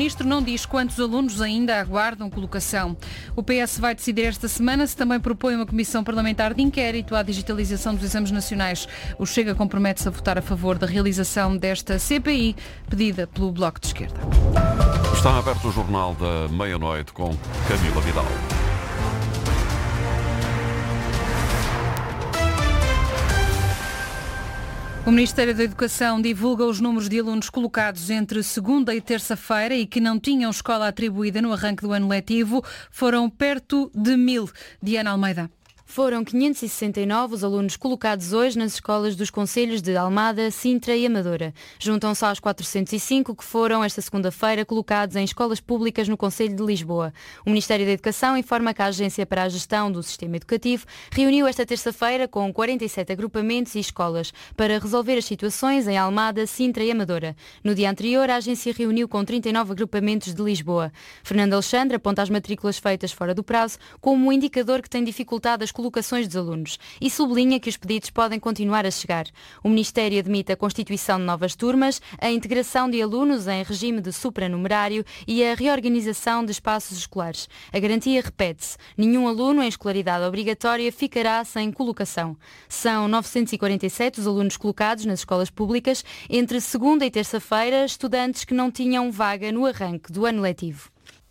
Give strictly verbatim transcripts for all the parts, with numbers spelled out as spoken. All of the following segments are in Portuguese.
Primeiro-Ministro não diz quantos alunos ainda aguardam colocação. O P S vai decidir esta semana se também propõe uma comissão parlamentar de inquérito à digitalização dos exames nacionais. O Chega compromete-se a votar a favor da realização desta C P I, pedida pelo Bloco de Esquerda. Está aberto o Jornal da Meia-Noite com Camila Vidal. O Ministério da Educação divulga os números de alunos colocados entre segunda e terça-feira e que não tinham escola atribuída no arranque do ano letivo. Foram perto de mil. Diana Almeida. Foram quinhentos e sessenta e nove os alunos colocados hoje nas escolas dos concelhos de Almada, Sintra e Amadora. Juntam-se aos quatrocentos e cinco que foram esta segunda-feira colocados em escolas públicas no Concelho de Lisboa. O Ministério da Educação informa que a Agência para a Gestão do Sistema Educativo reuniu esta terça-feira com quarenta e sete agrupamentos e escolas para resolver as situações em Almada, Sintra e Amadora. No dia anterior, a agência reuniu com trinta e nove agrupamentos de Lisboa. Fernando Alexandre aponta as matrículas feitas fora do prazo como um indicador que tem dificultado as colocações dos alunos e sublinha que os pedidos podem continuar a chegar. O Ministério admite a constituição de novas turmas, a integração de alunos em regime de supranumerário e a reorganização de espaços escolares. A garantia repete-se. Nenhum aluno em escolaridade obrigatória ficará sem colocação. São novecentos e quarenta e sete os alunos colocados nas escolas públicas entre segunda e terça-feira, estudantes que não tinham vaga no arranque do ano letivo.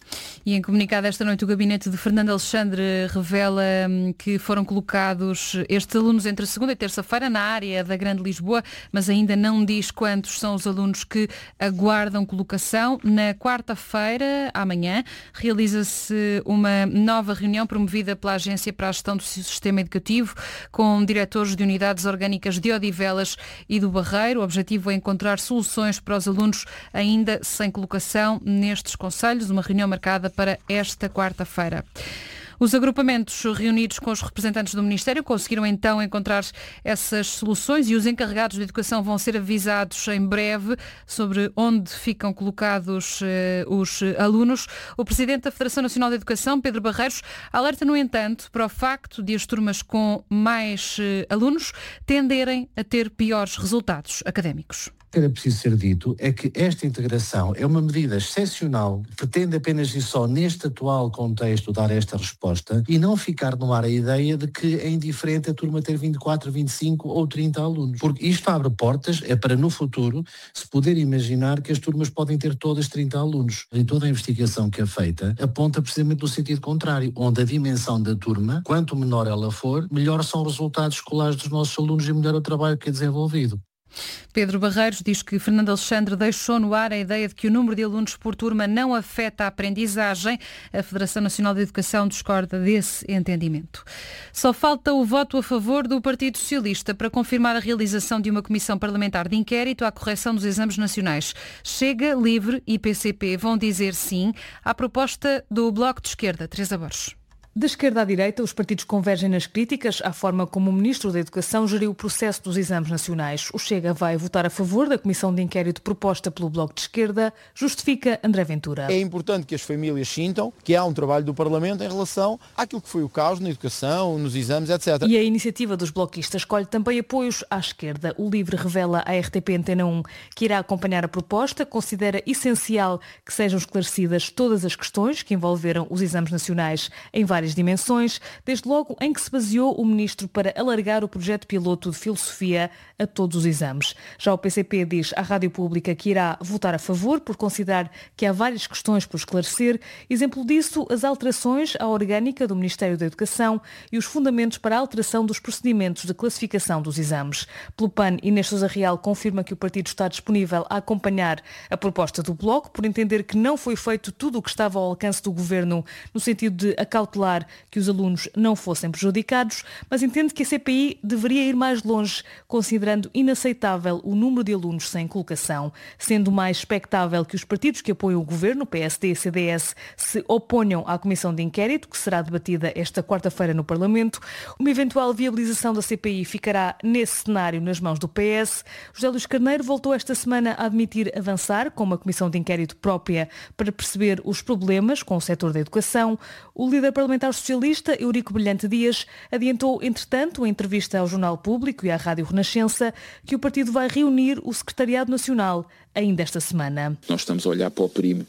E em comunicado esta noite, o gabinete de Fernando Alexandre revela que foram colocados estes alunos entre segunda e terça-feira na área da Grande Lisboa, mas ainda não diz quantos são os alunos que aguardam colocação. Na quarta-feira, amanhã, realiza-se uma nova reunião promovida pela Agência para a Gestão do Sistema Educativo com diretores de unidades orgânicas de Odivelas e do Barreiro. O objetivo é encontrar soluções para os alunos ainda sem colocação nestes concelhos, uma reunião marcada para esta quarta-feira. Os agrupamentos reunidos com os representantes do Ministério conseguiram então encontrar essas soluções e os encarregados de educação vão ser avisados em breve sobre onde ficam colocados eh, os alunos. O Presidente da Federação Nacional de Educação, Pedro Barreiros, alerta, no entanto, para o facto de as turmas com mais eh, alunos tenderem a ter piores resultados académicos. O que era preciso ser dito é que esta integração é uma medida excepcional, pretende apenas e só neste atual contexto dar esta resposta e não ficar no ar a ideia de que é indiferente a turma ter vinte e quatro, vinte e cinco ou trinta alunos. Porque isto abre portas, é para no futuro se poder imaginar que as turmas podem ter todas trinta alunos. E toda a investigação que é feita aponta precisamente no sentido contrário, onde a dimensão da turma, quanto menor ela for, melhor são os resultados escolares dos nossos alunos e melhor o trabalho que é desenvolvido. Pedro Barreiros diz que Fernando Alexandre deixou no ar a ideia de que o número de alunos por turma não afeta a aprendizagem. A Federação Nacional de Educação discorda desse entendimento. Só falta o voto a favor do Partido Socialista para confirmar a realização de uma comissão parlamentar de inquérito à correção dos exames nacionais. Chega, Livre e P C P vão dizer sim à proposta do Bloco de Esquerda. Teresa Borges. Da esquerda à direita, os partidos convergem nas críticas à forma como o Ministro da Educação geriu o processo dos exames nacionais. O Chega vai votar a favor da comissão de inquérito proposta pelo Bloco de Esquerda, justifica André Ventura. É importante que as famílias sintam que há um trabalho do Parlamento em relação àquilo que foi o caos na educação, nos exames, etcétera. E a iniciativa dos bloquistas escolhe também apoios à esquerda. O Livre revela à R T P Antena um que irá acompanhar a proposta, considera essencial que sejam esclarecidas todas as questões que envolveram os exames nacionais em várias dimensões, desde logo em que se baseou o Ministro para alargar o projeto piloto de filosofia a todos os exames. Já o P C P diz à Rádio Pública que irá votar a favor por considerar que há várias questões por esclarecer. Exemplo disso, as alterações à orgânica do Ministério da Educação e os fundamentos para a alteração dos procedimentos de classificação dos exames. Pelo P A N, Inês Sousa Real confirma que o partido está disponível a acompanhar a proposta do Bloco, por entender que não foi feito tudo o que estava ao alcance do Governo no sentido de acautelar que os alunos não fossem prejudicados, mas entende que a C P I deveria ir mais longe, considerando inaceitável o número de alunos sem colocação, sendo mais expectável que os partidos que apoiam o Governo, P S D e C D S, se oponham à comissão de inquérito, que será debatida esta quarta-feira no Parlamento. Uma eventual viabilização da C P I ficará nesse cenário nas mãos do P S. José Luís Carneiro voltou esta semana a admitir avançar com uma comissão de inquérito própria para perceber os problemas com o setor da educação. O líder parlamentar socialista, Eurico Brilhante Dias, adiantou, entretanto, em entrevista ao Jornal Público e à Rádio Renascença, que o partido vai reunir o Secretariado Nacional ainda esta semana. Nós estamos a olhar para o perímetro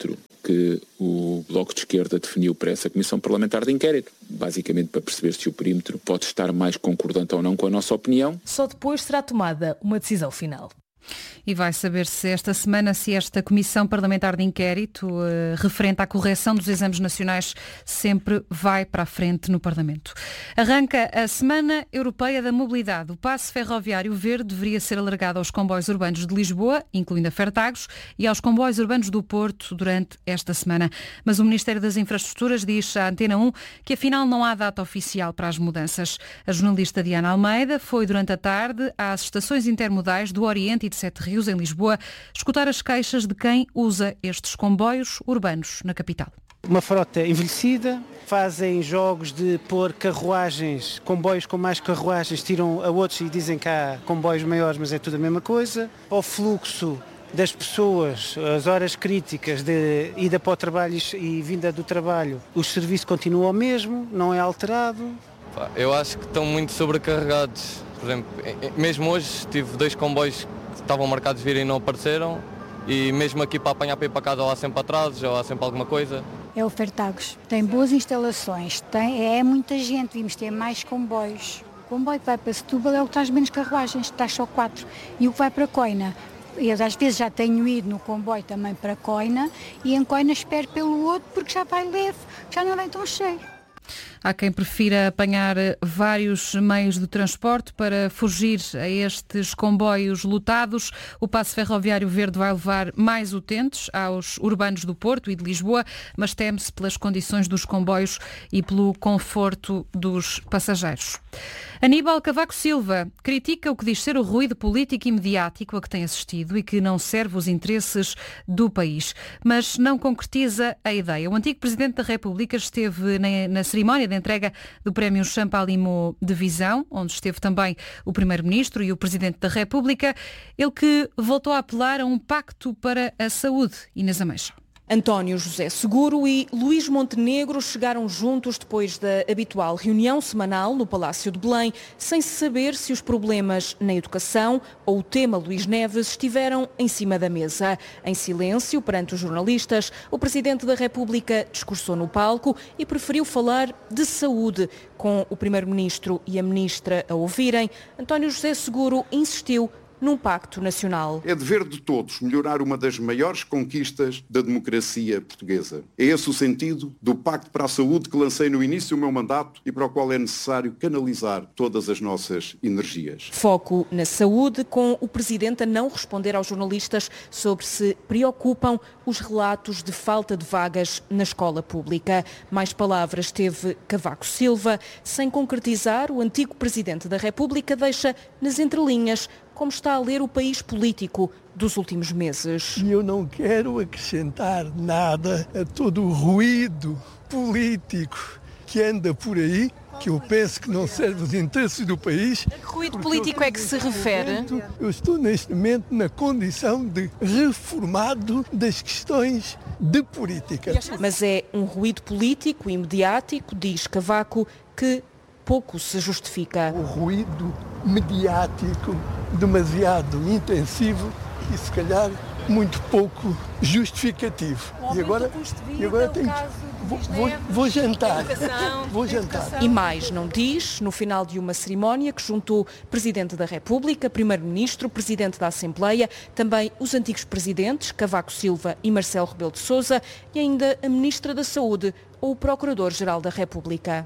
que o Bloco de Esquerda definiu para essa Comissão Parlamentar de Inquérito, basicamente para perceber se o perímetro pode estar mais concordante ou não com a nossa opinião. Só depois será tomada uma decisão final. E vai saber-se esta semana se esta Comissão Parlamentar de Inquérito, eh, referente à correção dos exames nacionais, sempre vai para a frente no Parlamento. Arranca a Semana Europeia da Mobilidade. O passe ferroviário verde deveria ser alargado aos comboios urbanos de Lisboa, incluindo a Fertagos, e aos comboios urbanos do Porto durante esta semana. Mas o Ministério das Infraestruturas diz à Antena um que afinal não há data oficial para as mudanças. A jornalista Diana Almeida foi durante a tarde às estações intermodais do Oriente e de Sete Rios, em Lisboa, escutar as queixas de quem usa estes comboios urbanos na capital. Uma frota envelhecida, fazem jogos de pôr carruagens, comboios com mais carruagens, tiram a outros e dizem que há comboios maiores, mas é tudo a mesma coisa. O fluxo das pessoas, as horas críticas de ida para o trabalho e vinda do trabalho, o serviço continua o mesmo, não é alterado. Eu acho que estão muito sobrecarregados. Por exemplo, mesmo hoje tive dois comboios que estavam marcados virem e não apareceram, e mesmo aqui para apanhar para ir para casa ou há sempre atrasos ou há sempre alguma coisa. É o Fertagos, tem boas instalações, tem, é muita gente, devíamos ter mais comboios. O comboio que vai para Setúbal é o que traz menos carruagens, traz só quatro, e o que vai para Coina. Eu às vezes já tenho ido no comboio também para Coina, e em Coina espero pelo outro porque já vai leve, já não vem tão cheio. Há quem prefira apanhar vários meios de transporte para fugir a estes comboios lotados. O passe ferroviário verde vai levar mais utentes aos urbanos do Porto e de Lisboa, mas teme-se pelas condições dos comboios e pelo conforto dos passageiros. Aníbal Cavaco Silva critica o que diz ser o ruído político e mediático a que tem assistido e que não serve os interesses do país, mas não concretiza a ideia. O antigo Presidente da República esteve na, na cerimónia de entrega do Prémio Champalimau de Visão, onde esteve também o Primeiro-Ministro e o Presidente da República, ele que voltou a apelar a um pacto para a saúde. Inês Ameixa. António José Seguro e Luís Montenegro chegaram juntos depois da habitual reunião semanal no Palácio de Belém, sem se saber se os problemas na educação ou o tema Luís Neves estiveram em cima da mesa. Em silêncio, perante os jornalistas, o Presidente da República discursou no palco e preferiu falar de saúde. Com o Primeiro-Ministro e a Ministra a ouvirem, António José Seguro insistiu num pacto nacional. É dever de todos melhorar uma das maiores conquistas da democracia portuguesa. É esse o sentido do Pacto para a Saúde que lancei no início do meu mandato e para o qual é necessário canalizar todas as nossas energias. Foco na saúde, com o Presidente a não responder aos jornalistas sobre se preocupam os relatos de falta de vagas na escola pública. Mais palavras teve Cavaco Silva. Sem concretizar, o antigo Presidente da República deixa nas entrelinhas como está a ler o país político dos últimos meses. E eu não quero acrescentar nada a todo o ruído político que anda por aí, que eu penso que não serve os interesses do país. A que ruído político é que se refere? Momento, eu estou neste momento na condição de reformado das questões de política. Mas é um ruído político e mediático, diz Cavaco, que pouco se justifica. O ruído mediático demasiado intensivo e se calhar muito pouco justificativo. E agora, e agora tenho, vou, vou, vou jantar. Vou jantar. E mais não diz, no final de uma cerimónia que juntou Presidente da República, Primeiro-Ministro, Presidente da Assembleia, também os antigos Presidentes, Cavaco Silva e Marcelo Rebelo de Sousa, e ainda a Ministra da Saúde ou o Procurador-Geral da República.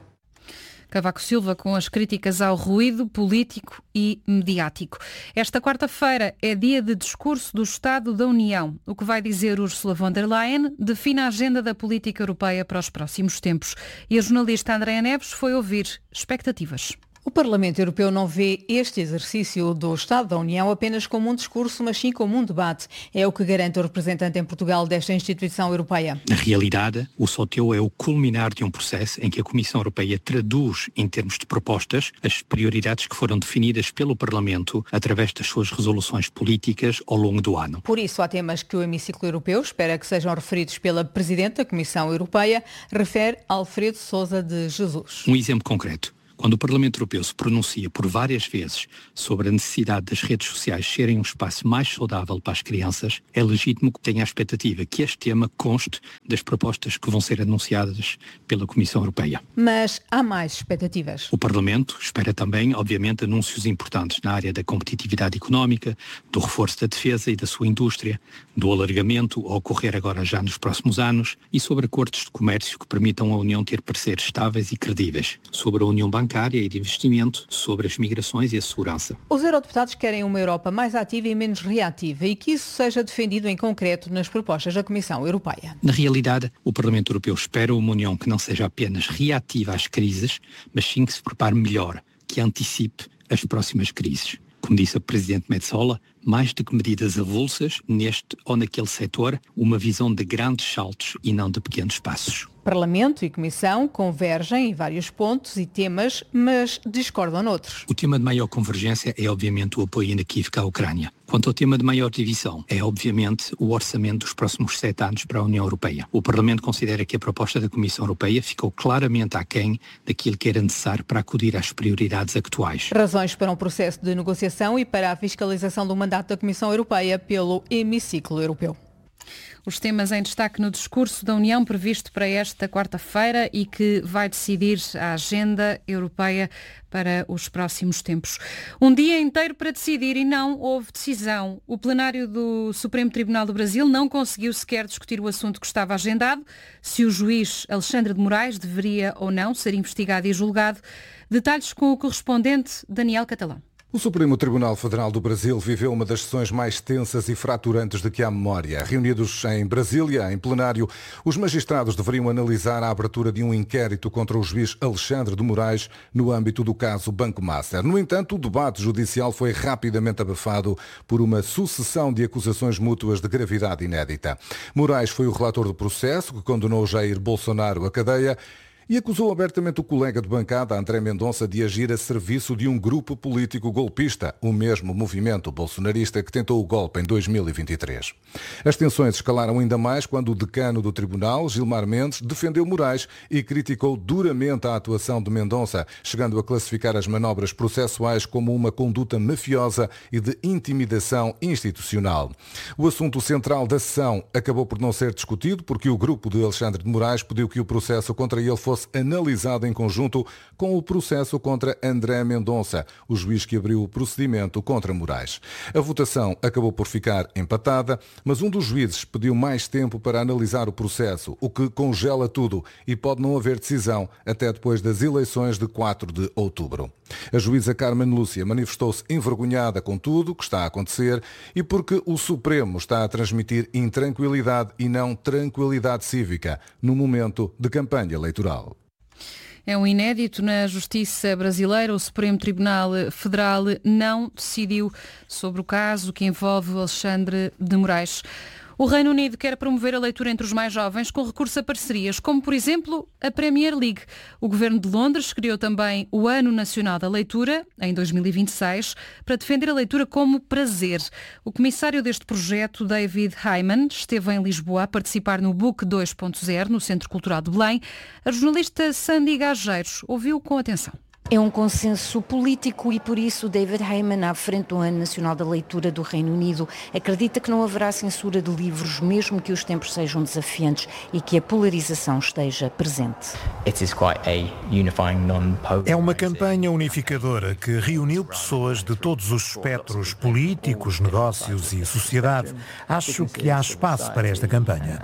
Cavaco Silva com as críticas ao ruído político e mediático. Esta quarta-feira é dia de discurso do Estado da União. O que vai dizer Ursula von der Leyen define a agenda da política europeia para os próximos tempos. E a jornalista Andréa Neves foi ouvir expectativas. O Parlamento Europeu não vê este exercício do Estado da União apenas como um discurso, mas sim como um debate. É o que garante o representante em Portugal desta instituição europeia. Na realidade, o sorteio é o culminar de um processo em que a Comissão Europeia traduz, em termos de propostas, as prioridades que foram definidas pelo Parlamento através das suas resoluções políticas ao longo do ano. Por isso, há temas que o hemiciclo europeu espera que sejam referidos pela Presidente da Comissão Europeia, refere Alfredo Sousa de Jesus. Um exemplo concreto. Quando o Parlamento Europeu se pronuncia por várias vezes sobre a necessidade das redes sociais serem um espaço mais saudável para as crianças, é legítimo que tenha a expectativa que este tema conste das propostas que vão ser anunciadas pela Comissão Europeia. Mas há mais expectativas. O Parlamento espera também, obviamente, anúncios importantes na área da competitividade económica, do reforço da defesa e da sua indústria, do alargamento a ocorrer agora já nos próximos anos e sobre acordos de comércio que permitam à União ter parceiros estáveis e credíveis, sobre a União Bancária e de investimento, sobre as migrações e a segurança. Os eurodeputados querem uma Europa mais ativa e menos reativa e que isso seja defendido em concreto nas propostas da Comissão Europeia. Na realidade, o Parlamento Europeu espera uma União que não seja apenas reativa às crises, mas sim que se prepare melhor, que antecipe as próximas crises. Como disse a Presidente Metsola, mais do que medidas avulsas, neste ou naquele setor, uma visão de grandes saltos e não de pequenos passos. Parlamento e Comissão convergem em vários pontos e temas, mas discordam noutros. O tema de maior convergência é, obviamente, o apoio inequívoco à Ucrânia. Quanto ao tema de maior divisão, é, obviamente, o orçamento dos próximos sete anos para a União Europeia. O Parlamento considera que a proposta da Comissão Europeia ficou claramente aquém daquilo que era necessário para acudir às prioridades atuais. Razões para um processo de negociação e para a fiscalização do mandato da Comissão Europeia pelo hemiciclo europeu. Os temas em destaque no discurso da União previsto para esta quarta-feira e que vai decidir a agenda europeia para os próximos tempos. Um dia inteiro para decidir e não houve decisão. O plenário do Supremo Tribunal do Brasil não conseguiu sequer discutir o assunto que estava agendado, se o juiz Alexandre de Moraes deveria ou não ser investigado e julgado. Detalhes com o correspondente Daniel Catalão. O Supremo Tribunal Federal do Brasil viveu uma das sessões mais tensas e fraturantes de que há memória. Reunidos em Brasília, em plenário, os magistrados deveriam analisar a abertura de um inquérito contra o juiz Alexandre de Moraes no âmbito do caso Banco Master. No entanto, o debate judicial foi rapidamente abafado por uma sucessão de acusações mútuas de gravidade inédita. Moraes foi o relator do processo que condenou Jair Bolsonaro à cadeia e acusou abertamente o colega de bancada, André Mendonça, de agir a serviço de um grupo político golpista, o mesmo movimento bolsonarista que tentou o golpe em dois mil e vinte e três. As tensões escalaram ainda mais quando o decano do tribunal, Gilmar Mendes, defendeu Moraes e criticou duramente a atuação de Mendonça, chegando a classificar as manobras processuais como uma conduta mafiosa e de intimidação institucional. O assunto central da sessão acabou por não ser discutido porque o grupo de Alexandre de Moraes pediu que o processo contra ele fosse analisado em conjunto com o processo contra André Mendonça, o juiz que abriu o procedimento contra Moraes. A votação acabou por ficar empatada, mas um dos juízes pediu mais tempo para analisar o processo, o que congela tudo e pode não haver decisão até depois das eleições de quatro de outubro. A juíza Carmen Lúcia manifestou-se envergonhada com tudo o que está a acontecer e porque o Supremo está a transmitir intranquilidade e não tranquilidade cívica no momento de campanha eleitoral. É um inédito na justiça brasileira. O Supremo Tribunal Federal não decidiu sobre o caso que envolve Alexandre de Moraes. O Reino Unido quer promover a leitura entre os mais jovens com recurso a parcerias, como, por exemplo, a Premier League. O Governo de Londres criou também o Ano Nacional da Leitura, em dois mil e vinte e seis, para defender a leitura como prazer. O comissário deste projeto, David Hyman, esteve em Lisboa a participar no Book dois ponto zero, no Centro Cultural de Belém. A jornalista Sandy Gageiros ouviu com atenção. É um consenso político e por isso David Hyman, à frente do Ano Nacional da Leitura do Reino Unido, acredita que não haverá censura de livros, mesmo que os tempos sejam desafiantes e que a polarização esteja presente. É uma campanha unificadora que reuniu pessoas de todos os espectros políticos, negócios e sociedade. Acho que há espaço para esta campanha.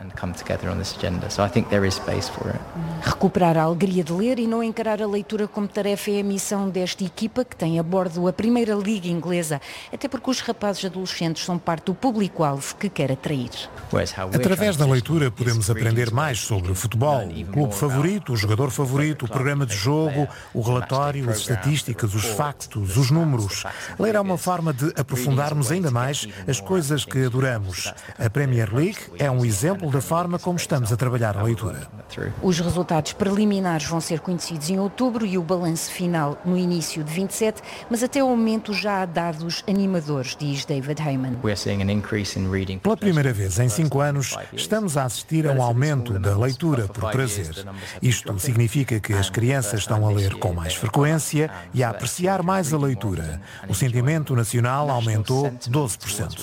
Recuperar a alegria de ler e não encarar a leitura como tarefa é a missão desta equipa que tem a bordo a Primeira Liga Inglesa, até porque os rapazes adolescentes são parte do público-alvo que quer atrair. Através da leitura podemos aprender mais sobre o futebol, o clube favorito, o jogador favorito, o programa de jogo, o relatório, as estatísticas, os factos, os números. Ler é uma forma de aprofundarmos ainda mais as coisas que adoramos. A Premier League é um exemplo da forma como estamos a trabalhar a leitura. Os resultados preliminares vão ser conhecidos em outubro e o balanço final no início de vinte e sete, mas até o momento já há dados animadores, diz David Heyman. Pela primeira vez em cinco anos, estamos a assistir a um aumento da leitura por prazer. Isto significa que as crianças estão a ler com mais frequência e a apreciar mais a leitura. O sentimento nacional aumentou doze por cento.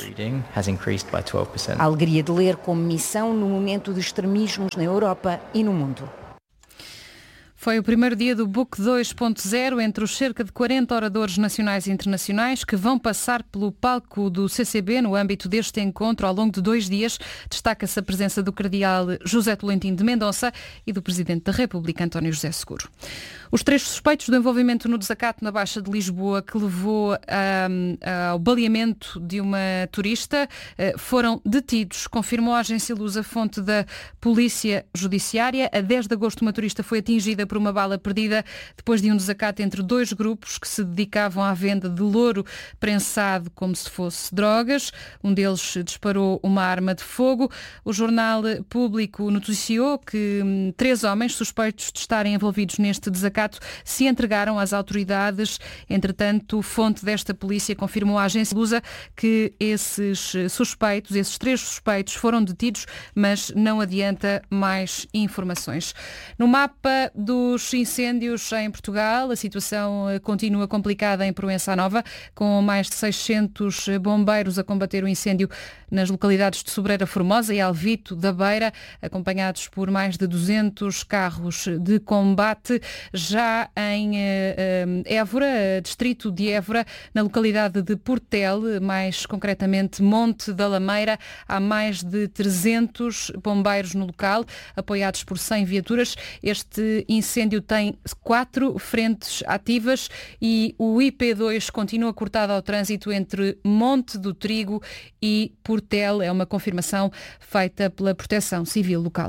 A alegria de ler como missão no momento de extremismos na Europa e no mundo. Foi o primeiro dia do Book dois ponto zero entre os cerca de quarenta oradores nacionais e internacionais que vão passar pelo palco do C C B no âmbito deste encontro ao longo de dois dias. Destaca-se a presença do cardeal José Tolentino de Mendonça e do Presidente da República, António José Seguro. Os três suspeitos do envolvimento no desacato na Baixa de Lisboa que levou um, ao baleamento de uma turista foram detidos, confirmou a agência Lusa, fonte da Polícia Judiciária. A dez de agosto uma turista foi atingida por uma bala perdida depois de um desacato entre dois grupos que se dedicavam à venda de louro prensado como se fosse drogas. Um deles disparou uma arma de fogo. O Jornal Público noticiou que hum, três homens suspeitos de estarem envolvidos neste desacato se entregaram às autoridades. Entretanto, fonte desta polícia confirmou à agência Lusa que esses suspeitos, esses três suspeitos foram detidos, mas não adianta mais informações. No mapa dos incêndios em Portugal, a situação continua complicada em Proença Nova, com mais de seiscentos bombeiros a combater o incêndio nas localidades de Sobreira Formosa e Alvito da Beira, acompanhados por mais de duzentos carros de combate. Já em Évora, distrito de Évora, na localidade de Portel, mais concretamente Monte da Lameira, há mais de trezentos bombeiros no local, apoiados por cem viaturas. Este incêndio tem quatro frentes ativas e o I P dois continua cortado ao trânsito entre Monte do Trigo e Portel. É uma confirmação feita pela Proteção Civil local.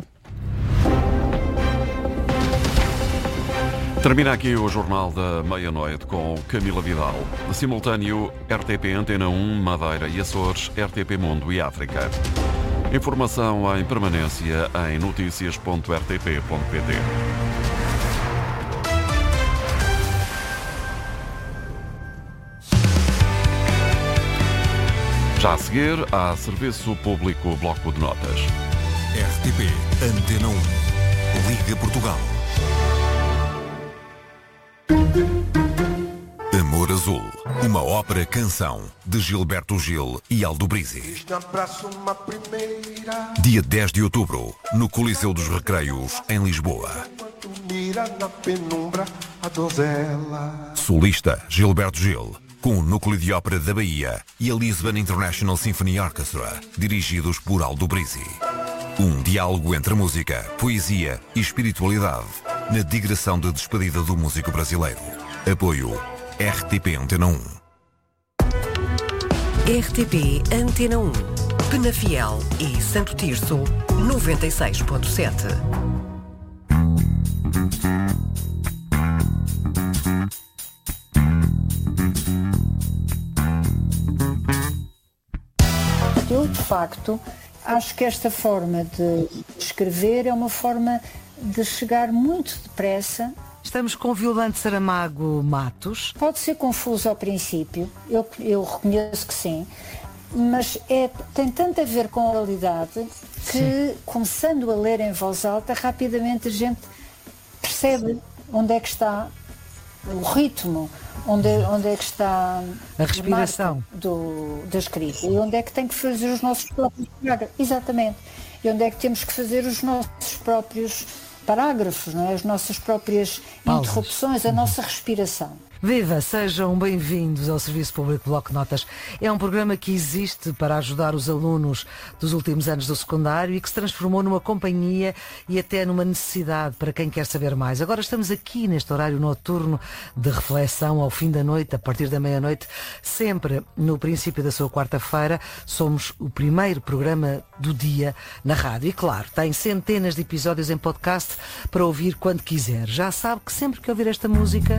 Termina aqui o Jornal da Meia-Noite com Camila Vidal. De simultâneo, R T P Antena um, Madeira e Açores, R T P Mundo e África. Informação em permanência em notícias ponto r t p ponto p t. Já a seguir, há Serviço Público Bloco de Notas. R T P Antena um. Liga Portugal. Amor Azul, uma ópera-canção de Gilberto Gil e Aldo Brizzi. Dia dez de outubro, no Coliseu dos Recreios, em Lisboa. Solista Gilberto Gil, com o Núcleo de Ópera da Bahia e a Lisbon International Symphony Orchestra, dirigidos por Aldo Brizzi. Um diálogo entre música, poesia e espiritualidade, na digressão de despedida do músico brasileiro. Apoio R T P Antena um. R T P Antena um. Penafiel e Santo Tirso, noventa e seis ponto sete. Eu, de facto, acho que esta forma de escrever é uma forma de chegar muito depressa. Estamos com Violante Saramago Matos. Pode ser confuso ao princípio, eu, eu reconheço que sim, mas é, tem tanto a ver com a oralidade que, sim, começando a ler em voz alta, rapidamente a gente percebe onde é que está o ritmo, onde, onde é que está a respiração do, da escrita e onde é que tem que fazer os nossos próprios parágrafos. Exatamente. E onde é que temos que fazer os nossos próprios parágrafos, não é? As nossas próprias pausas, interrupções, a nossa respiração. Viva, sejam bem-vindos ao Serviço Público Bloco de Notas. É um programa que existe para ajudar os alunos dos últimos anos do secundário e que se transformou numa companhia e até numa necessidade para quem quer saber mais. Agora estamos aqui neste horário noturno de reflexão ao fim da noite, a partir da meia-noite, sempre no princípio da sua quarta-feira. Somos o primeiro programa do dia na rádio e, claro, tem centenas de episódios em podcast para ouvir quando quiser. Já sabe que sempre que ouvir esta música...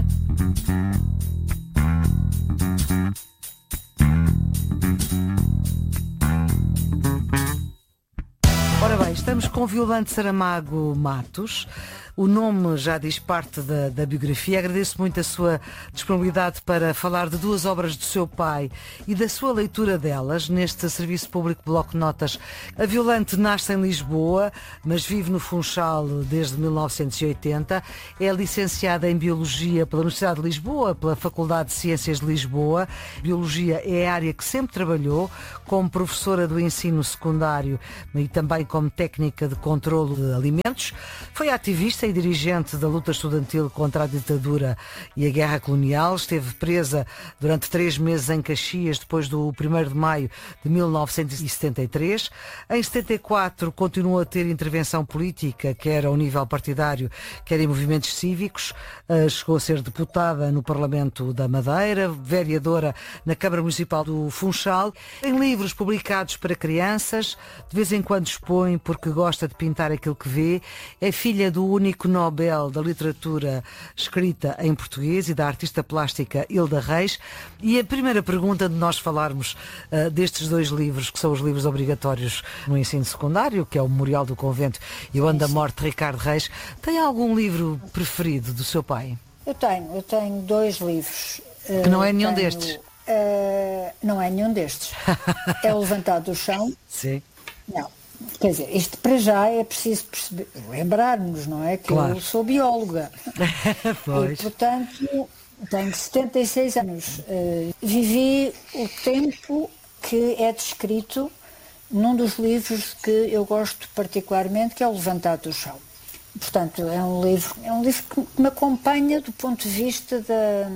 Ora bem, estamos com Violante Saramago Matos, O nome já diz parte da, da biografia. Agradeço muito a sua disponibilidade para falar de duas obras do seu pai e da sua leitura delas neste Serviço Público Bloco de Notas. A Violante nasce em Lisboa, mas vive no Funchal desde mil novecentos e oitenta. É licenciada em Biologia pela Universidade de Lisboa, pela Faculdade de Ciências de Lisboa. Biologia é a área que sempre trabalhou, como professora do ensino secundário e também como técnica de controlo de alimentos. Foi ativista e dirigente da luta estudantil contra a ditadura e a guerra colonial. Esteve presa durante três meses em Caxias, depois do primeiro de maio de mil novecentos e setenta e três. Em setenta e quatro continuou a ter intervenção política, quer ao nível partidário, quer em movimentos cívicos. Chegou a ser deputada no Parlamento da Madeira, vereadora na Câmara Municipal do Funchal. Tem livros publicados para crianças, de vez em quando expõe porque gosta de pintar aquilo que vê. É filha do único Nobel da Literatura escrita em português e da artista plástica Hilda Reis. E a primeira pergunta de nós falarmos uh, destes dois livros, que são os livros obrigatórios no ensino secundário, que é o Memorial do Convento e o Ano da Morte de Ricardo Reis, tem algum livro preferido do seu pai? Eu tenho, eu tenho dois livros. Que não é nenhum tenho, destes? Uh, não é nenhum destes. É o Levantado do Chão. Sim. Não. Quer dizer, isto para já é preciso perceber, lembrar-nos, não é? Que claro. Eu sou bióloga. Pois. E, portanto, tenho setenta e seis anos. Uh, vivi o tempo que é descrito num dos livros que eu gosto particularmente, que é o Levantado do Chão. Portanto, é um livro, é um livro que me acompanha do ponto de vista da,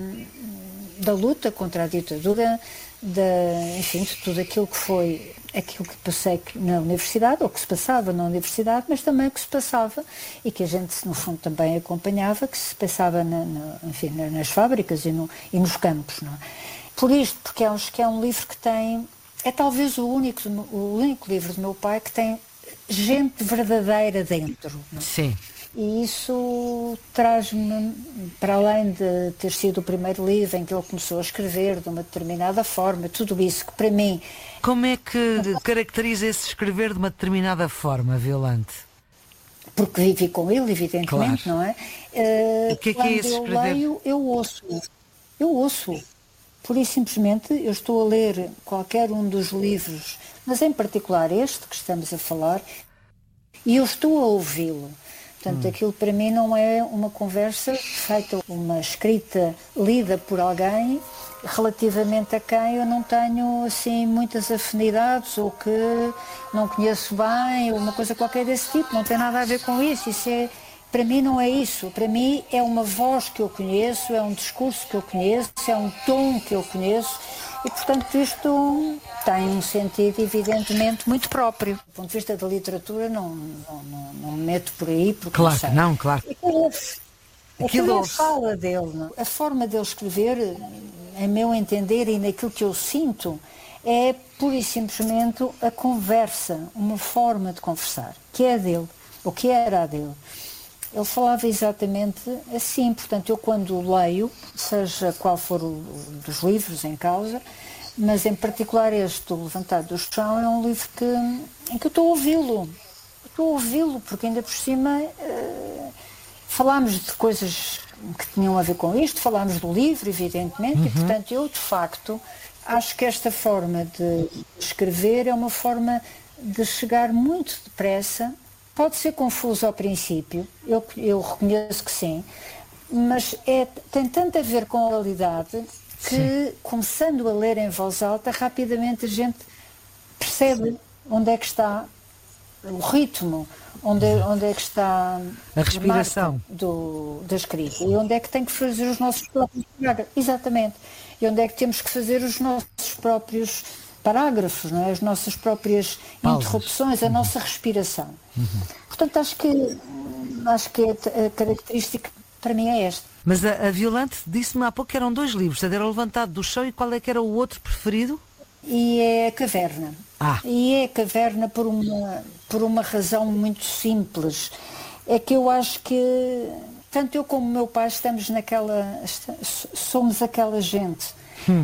da luta contra a ditadura, da, enfim, de tudo aquilo que foi, aquilo que passei na universidade, ou que se passava na universidade, mas também o que se passava e que a gente, no fundo, também acompanhava, que se passava na, na, enfim, nas fábricas e, no, e nos campos. Não é? Por isto, porque acho que é um livro que tem, é talvez o único, o único livro do meu pai que tem gente verdadeira dentro. Não é? Sim. E isso traz-me, para além de ter sido o primeiro livro em que ele começou a escrever de uma determinada forma, tudo isso que para mim... Como é que caracteriza esse escrever de uma determinada forma, Violante? Porque vivi com ele, evidentemente, claro. Não é? Uh, o que é que é esse eu escrever? Leio, eu ouço. Eu ouço. Por isso, simplesmente, eu estou a ler qualquer um dos livros, mas em particular este que estamos a falar, e eu estou a ouvi-lo. Portanto, hum. aquilo para mim não é uma conversa feita, uma escrita lida por alguém relativamente a quem eu não tenho assim muitas afinidades ou que não conheço bem ou uma coisa qualquer desse tipo. Não tem nada a ver com isso. Isso é, para mim não é isso. Para mim é uma voz que eu conheço, é um discurso que eu conheço, é um tom que eu conheço. E, portanto, isto tem um sentido, evidentemente, muito próprio. Do ponto de vista da literatura, não, não, não, não me meto por aí, porque claro não sei. Que não, claro. Aquilo, aquilo fala dele. Não? A forma dele escrever, em meu entender e naquilo que eu sinto, é pura e simplesmente a conversa, uma forma de conversar, que é dele, ou que era a dele. Ele falava exatamente assim, portanto, eu quando leio, seja qual for o dos livros em causa, mas em particular este, do Levantado do Chão, é um livro que, em que eu estou a ouvi-lo. Estou a ouvi-lo, porque ainda por cima uh, falámos de coisas que tinham a ver com isto, falámos do livro, evidentemente, uhum. E portanto eu, de facto, acho que esta forma de escrever é uma forma de chegar muito depressa. Pode ser confuso ao princípio, eu, eu reconheço que sim, mas é, tem tanto a ver com a realidade que, sim. Começando a ler em voz alta, rapidamente a gente percebe onde é que está o ritmo, onde, onde é que está a respiração do, da escrita e onde é que tem que fazer os nossos próprios parágrafos. Exatamente. E onde é que temos que fazer os nossos próprios parágrafos, não é? As nossas próprias pausas. Interrupções, a uhum. nossa respiração. Uhum. Portanto, acho que, acho que a característica para mim é esta. Mas a, a Violante disse-me há pouco que eram dois livros, era o Levantado do Chão e qual é que era o outro preferido? E é a Caverna. Ah. E é a Caverna por uma, por uma razão muito simples. É que eu acho que, tanto eu como o meu pai estamos naquela, somos aquela gente. Hum.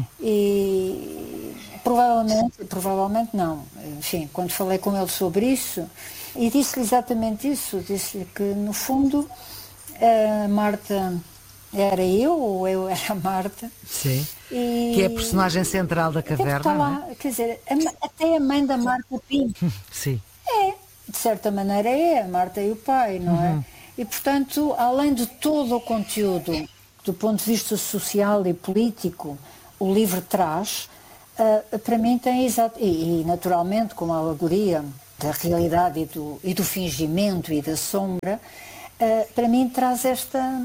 E provavelmente, provavelmente não, enfim, quando falei com ele sobre isso, e disse-lhe exatamente isso, disse-lhe que no fundo A Marta era eu, ou eu era a Marta. Sim. E... Que é a personagem central da caverna, lá, não é? Quer dizer, a, até a mãe da Marta Pinto. Sim. É, de certa maneira é, a Marta e o pai, não é? Uhum. E, portanto, além de todo o conteúdo, do ponto de vista social e político, o livro traz, uh, para mim tem exato, e, e naturalmente com a alegoria da realidade e do, e do fingimento e da sombra, uh, para mim traz esta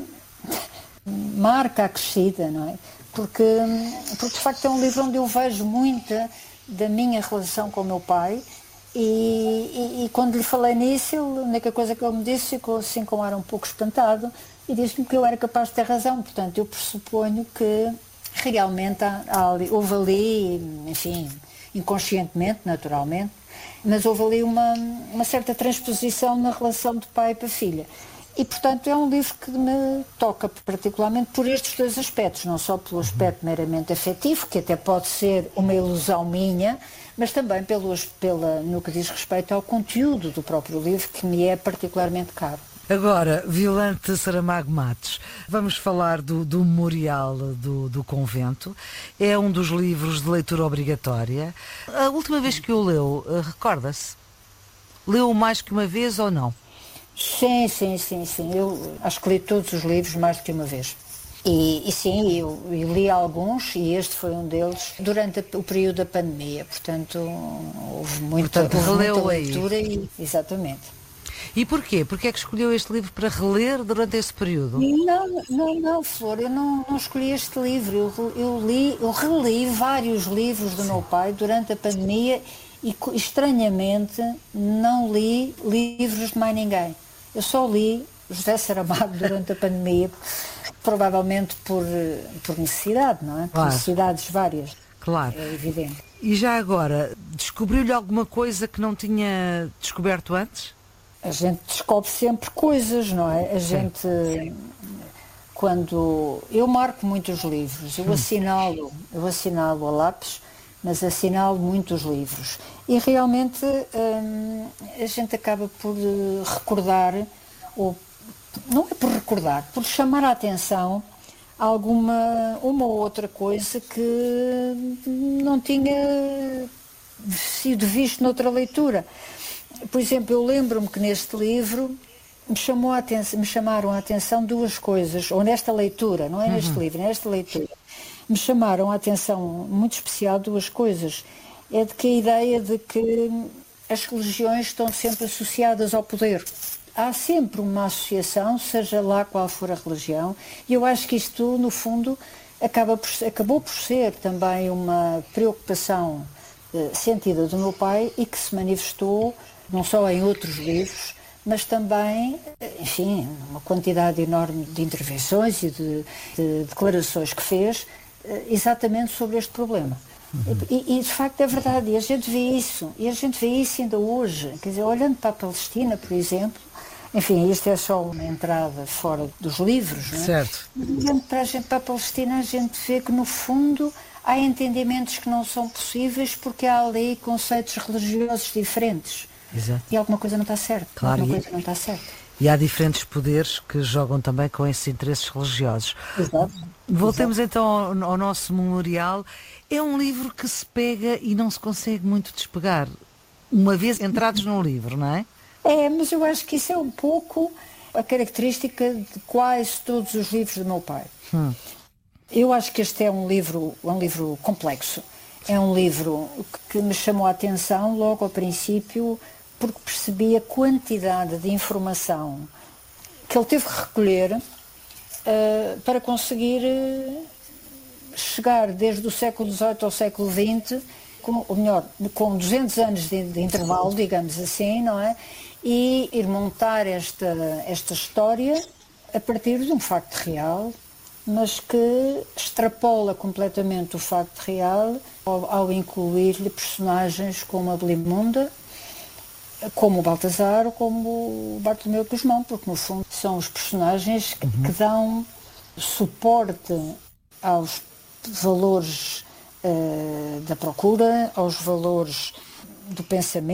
marca acrescida, não é? Porque, porque de facto é um livro onde eu vejo muita da minha relação com o meu pai e, e, e quando lhe falei nisso, ele, a única coisa que ele me disse ficou assim com um ar um pouco espantado e disse-me que eu era capaz de ter razão. Portanto, eu pressuponho que realmente há, há ali, houve ali, enfim, inconscientemente, naturalmente, mas houve ali uma, uma certa transposição na relação de pai para filha. E, portanto, é um livro que me toca particularmente por estes dois aspectos, não só pelo aspecto meramente afetivo, que até pode ser uma ilusão minha, mas também pelo, pela, no que diz respeito ao conteúdo do próprio livro, que me é particularmente caro. Agora, Violante Saramago Matos, vamos falar do, do Memorial do, do Convento. É um dos livros de leitura obrigatória. A última vez que o leu, recorda-se? Leu mais que uma vez ou não? Sim, sim, sim, sim. Eu acho que li todos os livros mais do que uma vez. E, e sim, eu, eu li alguns e este foi um deles durante a, o período da pandemia. Portanto, houve muita, Portanto, houve releu muita aí. leitura e, exatamente. E porquê? Porquê é que escolheu este livro para reler durante esse período? Não, não, não, Flor, eu não, não escolhi este livro. Eu, eu, li, eu reli vários livros do Sim. meu pai durante a pandemia e, estranhamente, não li livros de mais ninguém. Eu só li José Saramago durante a pandemia, provavelmente por, por necessidade, não é? Por claro. necessidades várias. Claro. É evidente. E já agora, descobriu-lhe alguma coisa que não tinha descoberto antes? A gente descobre sempre coisas, não é? A gente, quando... Eu marco muitos livros, eu assinalo, eu assinalo a lápis, mas assinalo muitos livros. E realmente hum, a gente acaba por recordar, ou não é por recordar, por chamar a atenção alguma, uma ou outra coisa que não tinha sido visto noutra leitura. Por exemplo, eu lembro-me que neste livro me, chamou a atenção, me chamaram a atenção duas coisas, ou nesta leitura, não é neste uhum. livro, nesta leitura, me chamaram a atenção muito especial duas coisas. É de que a ideia de que as religiões estão sempre associadas ao poder. Há sempre uma associação, seja lá qual for a religião, e eu acho que isto, no fundo, acaba por, acabou por ser também uma preocupação eh, sentida do meu pai e que se manifestou não só em outros livros, mas também, enfim, uma quantidade enorme de intervenções e de, de declarações que fez exatamente sobre este problema. Uhum. E, e de facto é verdade, e a gente vê isso, e a gente vê isso ainda hoje. Quer dizer, olhando para a Palestina, por exemplo, enfim, isto é só uma entrada fora dos livros, não é? Certo. Olhando para a, gente, para a Palestina, a gente vê que no fundo há entendimentos que não são possíveis porque há ali conceitos religiosos diferentes. Exato. E alguma coisa não está certa. Claro, alguma e, coisa não está certa. E há diferentes poderes que jogam também com esses interesses religiosos. Exato. Voltemos Exato. então ao, ao nosso memorial. É um livro que se pega e não se consegue muito despegar, uma vez entrados no livro, não é? É, mas eu acho que isso é um pouco a característica de quase todos os livros do meu pai. Hum. Eu acho que este é um livro, um livro complexo. É um livro que me chamou a atenção logo ao princípio, porque percebi a quantidade de informação que ele teve que recolher uh, para conseguir uh, chegar desde o século dezoito ao século vinte, com, ou melhor, com duzentos anos de, de intervalo, digamos assim, não é? E ir montar esta, esta história a partir de um facto real, mas que extrapola completamente o facto real ao, ao incluir-lhe personagens como a Belimunda, como o Baltazar ou como o Bartolomeu Guzmão, porque no fundo são os personagens que, uhum. que dão suporte aos valores uh, da procura, aos valores do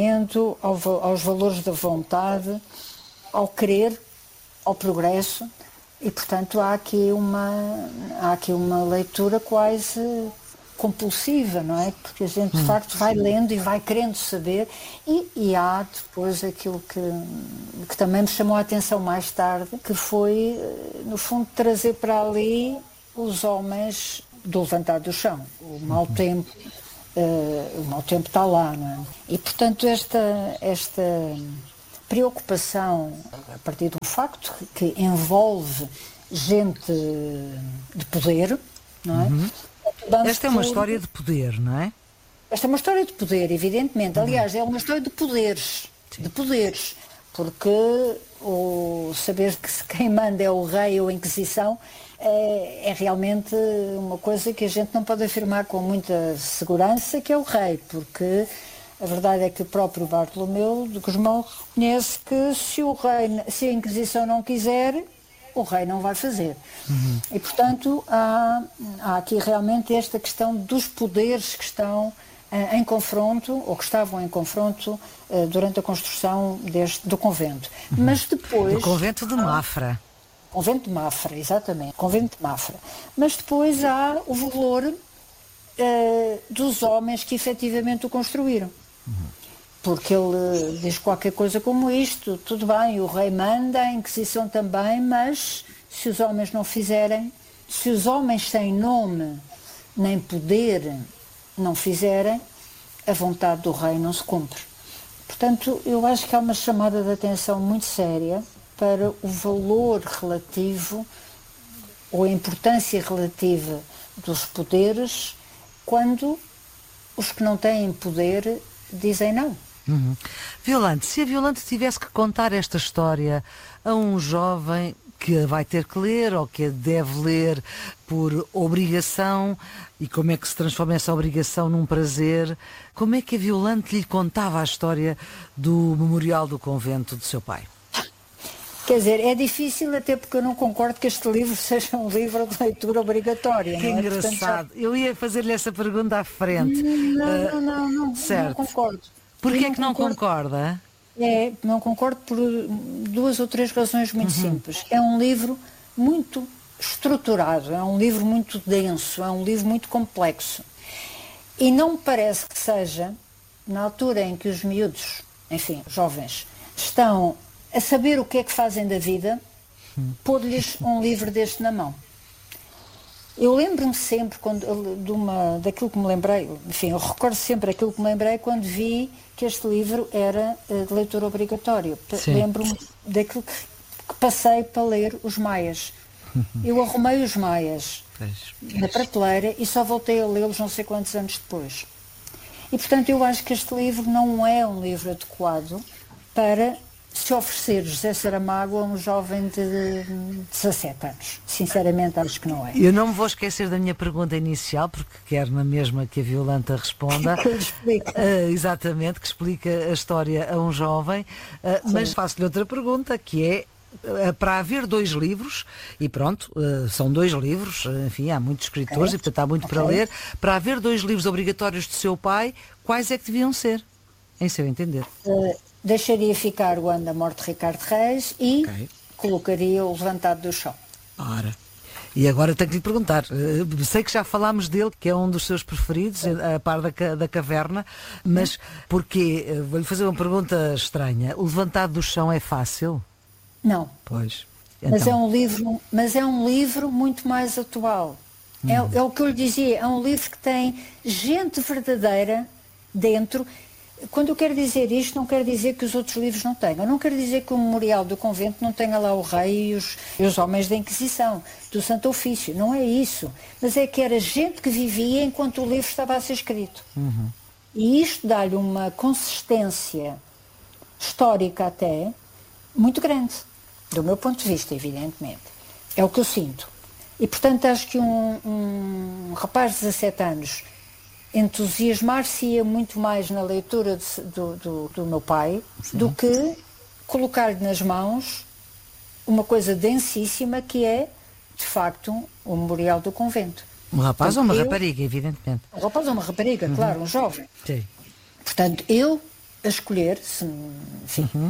pensamento, ao, aos valores da vontade, ao querer, ao progresso. E, portanto, há aqui uma, há aqui uma leitura quase compulsiva, não é? Porque a gente, de facto, vai lendo e vai querendo saber. E, e há depois aquilo que, que também me chamou a atenção mais tarde, que foi, no fundo, trazer para ali os homens do levantar do chão. O mau tempo, uh, o mau tempo está lá, não é? E, portanto, esta... esta preocupação a partir de um facto que envolve gente de poder, não é? Uhum. Esta é uma história de poder, não é? Esta é uma história de poder, evidentemente. Aliás, é uma história de poderes, Sim. de poderes, porque o saber que quem manda é o rei ou a Inquisição é, é realmente uma coisa que a gente não pode afirmar com muita segurança que é o rei, porque a verdade é que o próprio Bartolomeu de Gusmão reconhece que se, o rei, se a Inquisição não quiser, o rei não vai fazer. Uhum. E, portanto, há, há aqui realmente esta questão dos poderes que estão uh, em confronto, ou que estavam em confronto uh, durante a construção deste, do convento. Uhum. Mas depois... Do convento de Mafra. Convento de Mafra, exatamente. Convento de Mafra. Mas depois há o valor uh, dos homens que efetivamente o construíram. Porque ele diz qualquer coisa como isto, tudo bem, o rei manda, a Inquisição também, mas se os homens não fizerem, se os homens sem nome nem poder não fizerem, a vontade do rei não se cumpre. Portanto, eu acho que há uma chamada de atenção muito séria para o valor relativo ou a importância relativa dos poderes quando os que não têm poder dizem não. Uhum. Violante, se a Violante tivesse que contar esta história a um jovem que a vai ter que ler ou que a deve ler por obrigação, e como é que se transforma essa obrigação num prazer, como é que a Violante lhe contava a história do Memorial do Convento do seu pai? Quer dizer, é difícil até porque eu não concordo que este livro seja um livro de leitura obrigatória. Que não é? engraçado. Portanto, já... Eu ia fazer-lhe essa pergunta à frente. Não, uh, não, não, não, certo. não concordo. Porquê é que não concorda? É, não concordo por duas ou três razões muito uhum. simples. É um livro muito estruturado, é um livro muito denso, é um livro muito complexo. E não me parece que seja, na altura em que os miúdos, enfim, jovens, estão a saber o que é que fazem da vida, pôr-lhes um livro deste na mão. Eu lembro-me sempre quando, de uma, daquilo que me lembrei, enfim, eu recordo sempre aquilo que me lembrei quando vi que este livro era de leitura obrigatória. Lembro-me daquilo que, que passei para ler os Maias. Eu arrumei os Maias na prateleira e só voltei a lê-los não sei quantos anos depois. E, portanto, eu acho que este livro não é um livro adequado para se oferecer José Saramago a um jovem de dezassete anos. Sinceramente, acho que não é. Eu não me vou esquecer da minha pergunta inicial, porque quero na mesma que a Violanta responda. uh, exatamente, que explica a história a um jovem. Uh, mas faço-lhe outra pergunta, que é, uh, para haver dois livros, e pronto, uh, são dois livros, enfim, há muitos escritores, okay. e portanto há muito okay. para ler. Para haver dois livros obrigatórios do seu pai, quais é que deviam ser, em seu entender? Uh, Deixaria ficar o Ano da Morte de Ricardo Reis e okay. colocaria o Levantado do Chão. Ora, e agora tenho que lhe perguntar, uh, sei que já falámos dele, que é um dos seus preferidos, a par da, da Caverna, mas hum. porquê? Uh, vou-lhe fazer uma pergunta estranha. O Levantado do Chão é fácil? Não. Pois. Então. Mas, é um livro, mas é um livro muito mais atual. Hum. É, é o que eu lhe dizia, é um livro que tem gente verdadeira dentro. Quando eu quero dizer isto, não quero dizer que os outros livros não tenham. Não quero dizer que o Memorial do Convento não tenha lá o rei e os, e os homens da Inquisição, do Santo Ofício. Não é isso. Mas é que era gente que vivia enquanto o livro estava a ser escrito. Uhum. E isto dá-lhe uma consistência histórica até muito grande. Do meu ponto de vista, evidentemente. É o que eu sinto. E, portanto, acho que um, um rapaz de dezassete anos entusiasmar-se-ia muito mais na leitura de, do, do, do meu pai Sim. do que colocar-lhe nas mãos uma coisa densíssima que é, de facto, o Memorial do Convento. Um rapaz Portanto, ou uma eu, rapariga, evidentemente. Um rapaz ou uma rapariga, uhum. claro, um jovem. Sim. Portanto, eu, a escolher, se, enfim, uhum.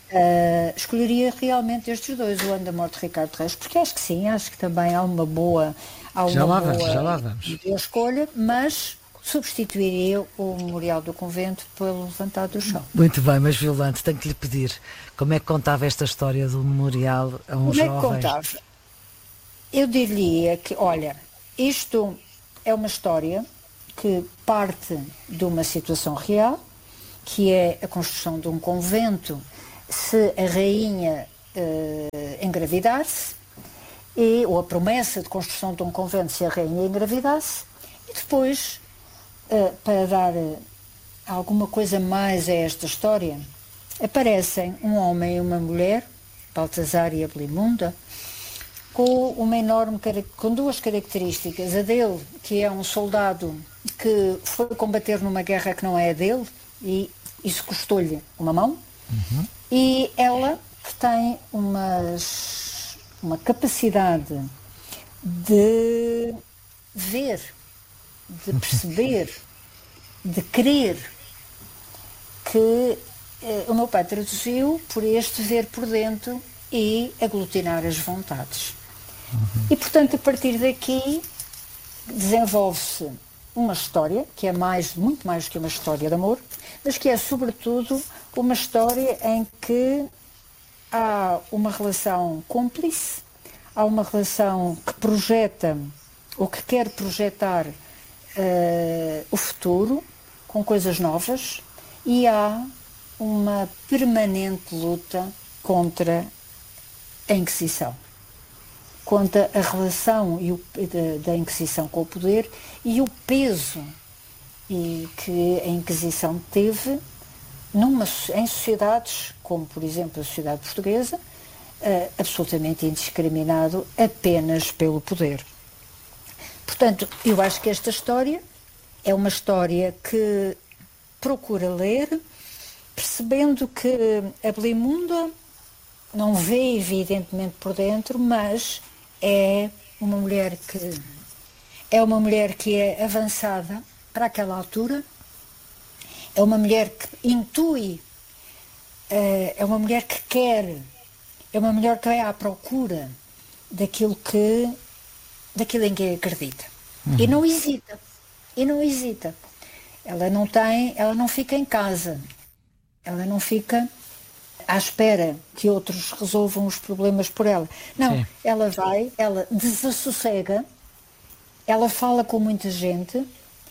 Uh, escolheria realmente estes dois, o Ano da Morte de Ricardo Reis, porque acho que sim, acho que também há uma boa, há uma já lá boa vamos, já lá vamos. escolha, mas substituiria o Memorial do Convento pelo Levantado do Chão. Muito bem, mas Violante, tenho que lhe pedir, como é que contava esta história do Memorial a um jovem? Como é jovem? que contava? Eu diria que, olha, isto é uma história que parte de uma situação real, que é a construção de um convento se a rainha uh, engravidar-se, e, ou a promessa de construção de um convento se a rainha engravidasse, e depois, uh, para dar uh, alguma coisa mais a esta história, aparecem um homem e uma mulher, Baltazar e Ablimunda, com uma enorme, com duas características. A dele, que é um soldado que foi combater numa guerra que não é a dele, e isso custou-lhe uma mão, uhum. E ela, que tem umas, uma capacidade de ver, de perceber, de querer, que eh, o meu pai traduziu por este ver por dentro e aglutinar as vontades. Uhum. E, portanto, a partir daqui desenvolve-se uma história, que é mais, muito mais que uma história de amor, mas que é, sobretudo, uma história em que há uma relação cúmplice, há uma relação que projeta, ou que quer projetar uh, o futuro, com coisas novas, e há uma permanente luta contra a Inquisição. Contra a relação e o, da, da Inquisição com o poder e o peso e que a Inquisição teve numa, em sociedades, como por exemplo a sociedade portuguesa, uh, absolutamente indiscriminado apenas pelo poder. Portanto, eu acho que esta história é uma história que procura ler, percebendo que a Ablimunda não vê evidentemente por dentro, mas é uma mulher que é uma mulher que é avançada para aquela altura, é uma mulher que intui, é uma mulher que quer, é uma mulher que vai à procura daquilo que daquilo em que acredita. Uhum. E não hesita, e não hesita. Ela não tem, ela não fica em casa, ela não fica à espera que outros resolvam os problemas por ela. Não, sim. Ela vai, ela desassossega, ela fala com muita gente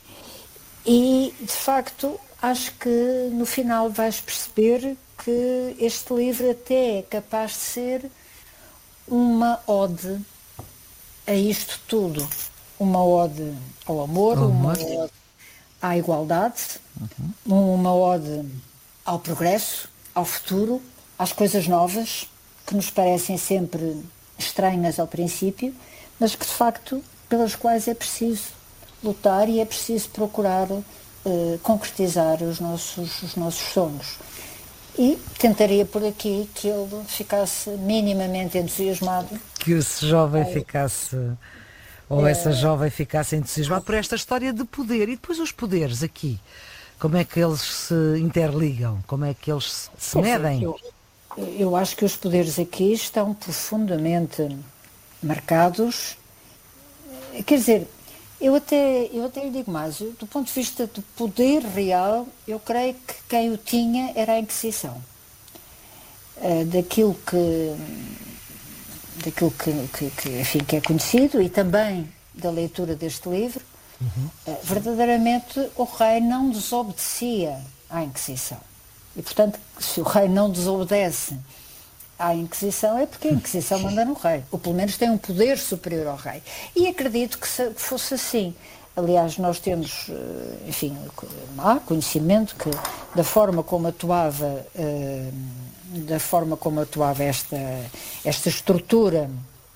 e, de facto, acho que no final vais perceber que este livro até é capaz de ser uma ode a isto tudo. Uma ode ao amor, oh, uma ode à igualdade, uhum. uma ode ao progresso, ao futuro, às coisas novas, que nos parecem sempre estranhas ao princípio, mas que de facto, pelas quais é preciso lutar e é preciso procurar uh, concretizar os nossos, os nossos sonhos. E tentaria por aqui que ele ficasse minimamente entusiasmado. Que esse jovem é. ficasse, ou é. essa jovem ficasse entusiasmado por esta história de poder. E depois os poderes aqui, como é que eles se interligam? Como é que eles se medem? Eu, eu acho que os poderes aqui estão profundamente marcados. Quer dizer, eu até, eu até lhe digo mais, do ponto de vista do poder real, eu creio que quem o tinha era a Inquisição. Uh, daquilo que, daquilo que, que, que, enfim, que é conhecido e também da leitura deste livro, uhum. uh, verdadeiramente o rei não desobedecia à Inquisição. E, portanto, se o rei não desobedece à Inquisição é porque a Inquisição manda no rei, ou pelo menos tem um poder superior ao rei. E acredito que fosse assim. Aliás, nós temos, enfim, há conhecimento que da forma como atuava, da forma como atuava esta, esta estrutura,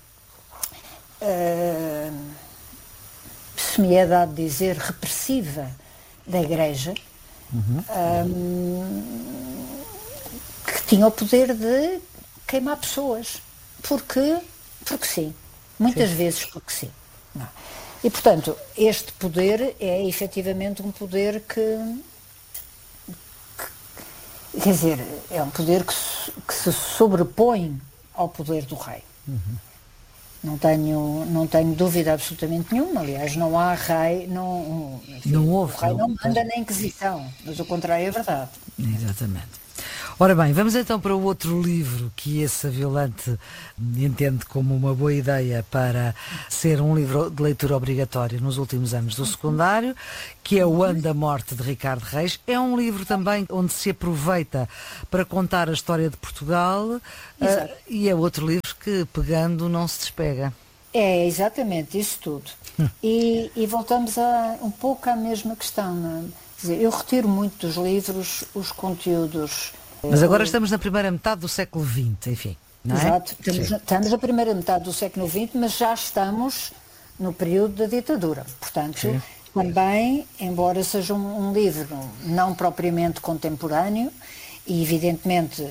se me é dado dizer, repressiva da Igreja, uhum. um, que tinha o poder de queimar pessoas, porque, porque sim, muitas sim. vezes porque sim. Não. E, portanto, este poder é efetivamente um poder que, que quer dizer, é um poder que, que se sobrepõe ao poder do rei. Uhum. Não tenho, não tenho dúvida absolutamente nenhuma. Aliás, não há rei, não, enfim, não houve. O rei não, não manda na Inquisição, mas o contrário é verdade. Exatamente. Ora bem, vamos então para o outro livro que esse Violante entende como uma boa ideia para ser um livro de leitura obrigatória nos últimos anos do secundário, que é O Ano da Morte, de Ricardo Reis. É um livro também onde se aproveita para contar a história de Portugal, uh, e é outro livro que, pegando, não se despega. É exatamente isso tudo. Hum. E, e voltamos a, um pouco à mesma questão. Não é? Quer dizer, eu retiro muito dos livros os conteúdos. Mas agora estamos na primeira metade do século vinte, enfim. Não é? Exato, estamos, estamos na primeira metade do século vinte, mas já estamos no período da ditadura. Portanto, sim, também, embora seja um, um livro não propriamente contemporâneo, e evidentemente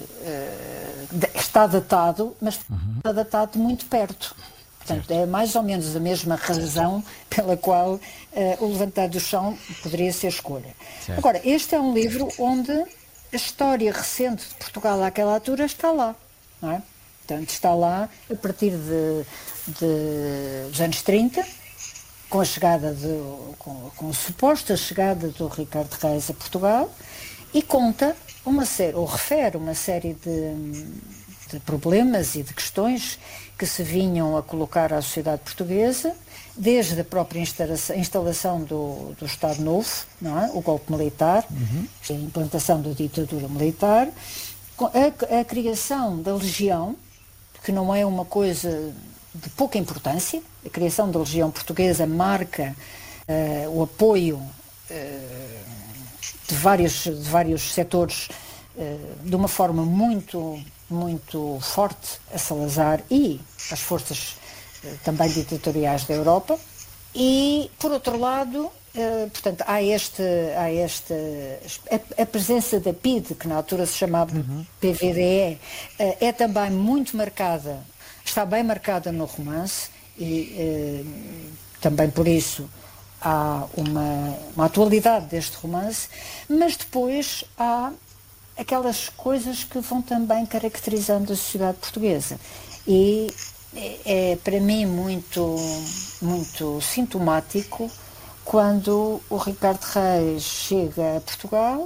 uh, está datado, mas uhum. está datado de muito perto. Portanto, certo, é mais ou menos a mesma razão pela qual uh, o Levantar do Chão poderia ser escolha. Certo. Agora, este é um livro onde a história recente de Portugal àquela altura está lá, não é? Portanto, está lá a partir de, de, dos anos trinta, com a chegada, de, com, com a suposta chegada do Ricardo Reis a Portugal, e conta uma série, ou refere uma série de, de problemas e de questões que se vinham a colocar à sociedade portuguesa, desde a própria instalação, instalação do, do Estado Novo, não é? O golpe militar, uhum. a implantação da ditadura militar, a, a criação da Legião, que não é uma coisa de pouca importância. A criação da Legião Portuguesa marca uh, o apoio uh, de, vários, de vários setores uh, de uma forma muito, muito forte a Salazar e às forças também ditatoriais da Europa. E, por outro lado, uh, portanto, há este, há este a, a presença da P I D, que na altura se chamava uhum. P V D E, uh, é também muito marcada, está bem marcada no romance, e uh, também por isso há uma, uma atualidade deste romance, mas depois há aquelas coisas que vão também caracterizando a sociedade portuguesa. E é, é para mim muito, muito sintomático quando o Ricardo Reis chega a Portugal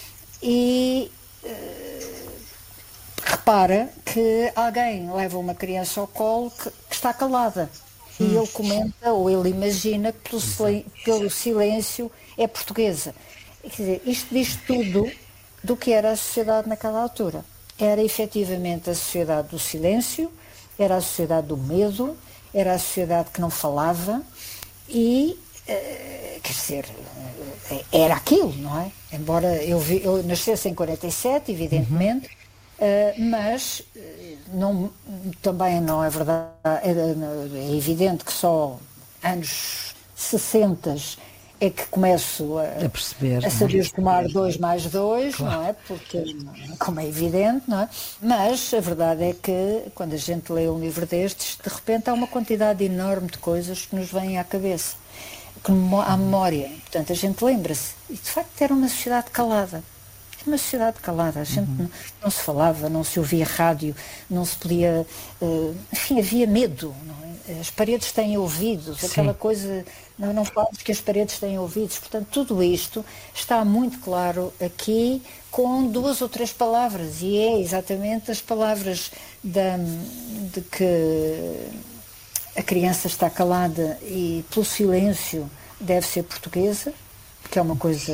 e uh, repara que alguém leva uma criança ao colo que, que está calada. Hum. E ele comenta, ou ele imagina que pelo, sil- pelo silêncio é portuguesa. Quer dizer, isto diz tudo do que era a sociedade naquela altura. Era efetivamente a sociedade do silêncio, era a sociedade do medo, era a sociedade que não falava e, uh, quer dizer, uh, era aquilo, não é? Embora eu, vi, eu nascesse em quarenta e sete, evidentemente, uhum. uh, mas uh, não, também não é verdade, é, é evidente que só anos sessenta é que começo a, a perceber, a saber tomar dois mais dois, claro. Não é? Porque, como é evidente, não é? Mas a verdade é que quando a gente lê um livro destes, de repente há uma quantidade enorme de coisas que nos vêm à cabeça, que à memória. Portanto, a gente lembra-se. E de facto era uma sociedade calada. Uma sociedade calada. A gente uhum. não, não se falava, não se ouvia rádio, não se podia... Uh, enfim, havia medo, não é? As paredes têm ouvidos, sim. Aquela coisa... Não, não fales que as paredes têm ouvidos. Portanto, tudo isto está muito claro aqui com duas ou três palavras. E é exatamente as palavras da, de que a criança está calada e pelo silêncio deve ser portuguesa, que é uma coisa...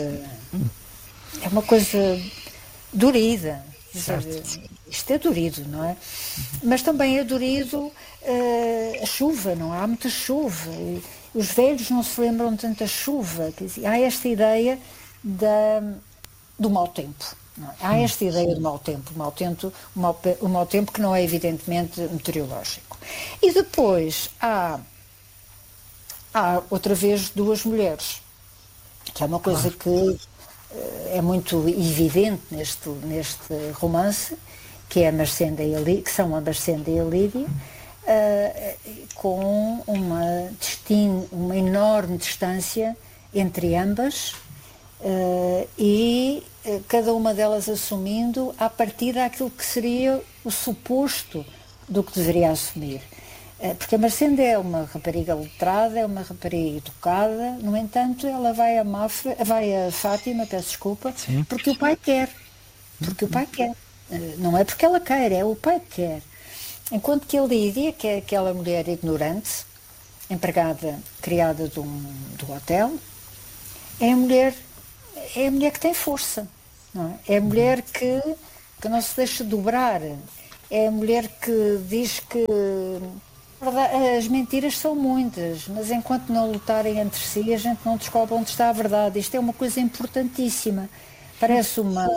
É uma coisa dorida. Isto é dorido, não é? Mas também é dorido uh, a chuva, não é? Há muita chuva. E os velhos não se lembram de tanta chuva. Quer dizer, há esta ideia da, do mau tempo. Não é? Há esta ideia do mau tempo. O mau tempo, o mau, o mau tempo que não é evidentemente meteorológico. E depois há, há outra vez duas mulheres, que é uma coisa claro. que é muito evidente neste, neste romance, que, é a Marcenda e a Lí- que são a Marcenda e a Lídia, uh, com uma, distin- uma enorme distância entre ambas uh, e uh, cada uma delas assumindo a partir daquilo que seria o suposto do que deveria assumir. Uh, porque a Marcenda é uma rapariga letrada, é uma rapariga educada, no entanto ela vai a, Mafra, vai a Fátima, peço desculpa, Sim. porque o pai quer. Porque o pai quer. Uh, não é porque ela quer, é o pai que quer. Enquanto que a Lídia, que é aquela mulher ignorante, empregada, criada de um, do hotel, é a mulher, é a mulher que tem força, não é? É a mulher que, que não se deixa dobrar, é a mulher que diz que as mentiras são muitas, mas enquanto não lutarem entre si, a gente não descobre onde está a verdade. Isto é uma coisa importantíssima. Parece uma,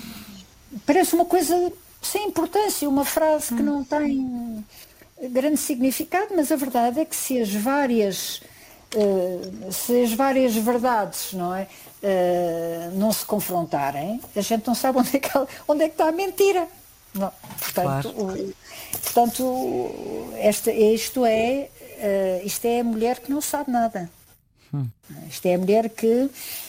parece uma coisa sem importância, uma frase que não tem grande significado, mas a verdade é que se as várias, uh, se as várias verdades, não é, uh, não se confrontarem, a gente não sabe onde é que, onde é que está a mentira. Não. Portanto, claro. o, portanto esta, isto, é, uh, isto é a mulher que não sabe nada. Hum. Isto é a mulher que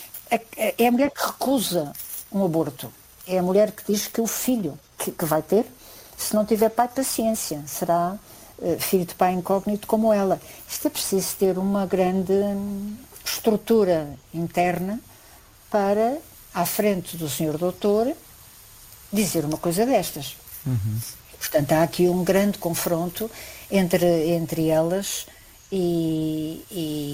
é, é a mulher que recusa um aborto. É a mulher que diz que o filho que, que vai ter, se não tiver pai, paciência, será uh, filho de pai incógnito como ela. Isto é preciso ter uma grande estrutura interna para, à frente do senhor doutor, dizer uma coisa destas. Uhum. Portanto, há aqui um grande confronto entre, entre elas e,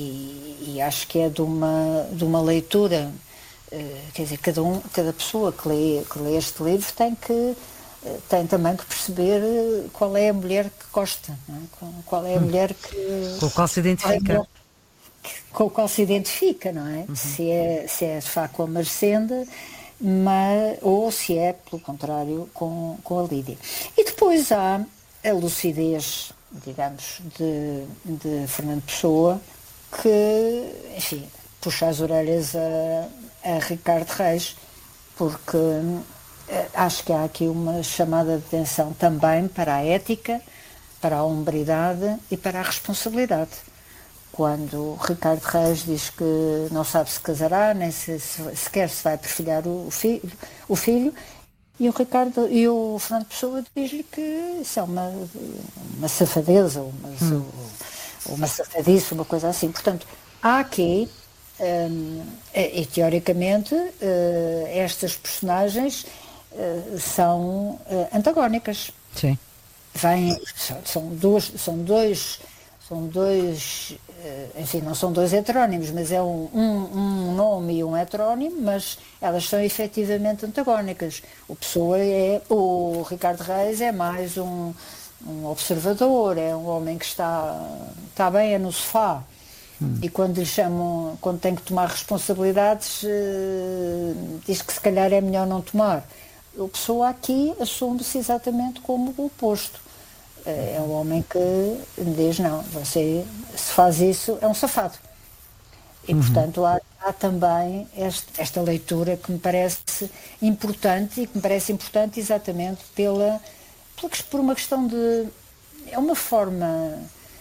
e, e acho que é de uma, de uma leitura, uh, quer dizer, cada, um, cada pessoa que lê, que lê este livro tem, que, uh, tem também que perceber qual é a mulher que gosta, não é? Qual é a hum. mulher que... Com a qual se identifica. Com a qual se identifica, não é? Uhum. Se é, se é de facto com a Marcenda, mas, ou se é, pelo contrário, com, com a Lídia. E depois há a lucidez, digamos, de, de Fernando Pessoa, que, enfim, puxa as orelhas a, a Ricardo Reis, porque acho que há aqui uma chamada de atenção também para a ética, para a hombridade e para a responsabilidade. Quando Ricardo Reis diz que não sabe se casará, nem se, se, sequer se vai perfilhar o, o, filho, o filho, e o, Ricardo, e o Fernando Pessoa diz-lhe que isso é uma, uma safadeza, uma, hum. uma safadice, uma coisa assim. Portanto, há aqui, um, e, e teoricamente, uh, estas personagens uh, são uh, antagónicas. Sim. Vêm, são, duas, são dois... São dois, enfim, não são dois heterónimos, mas é um, um, um nome e um heterónimo, mas elas são efetivamente antagónicas. O Pessoa é, o Ricardo Reis é mais um, um observador, é um homem que está, está bem é no sofá. Hum. E quando lhe chamam, quando tem que tomar responsabilidades, uh, diz que se calhar é melhor não tomar. O Pessoa aqui assume-se exatamente como o oposto. É um homem que diz, não, você se faz isso é um safado. E uhum. portanto há, há também este, esta leitura que me parece importante e que me parece importante exatamente pela, pela, por uma questão de, é uma forma